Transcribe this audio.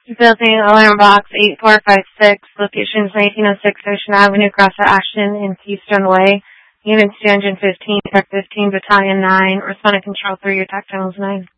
Building alarm box 8456, locations 1906 Ocean Avenue, Grassa Ashton, in Keystone Way. Units 215, Tech 15, Battalion 9, responding control 3, your tactiles 9.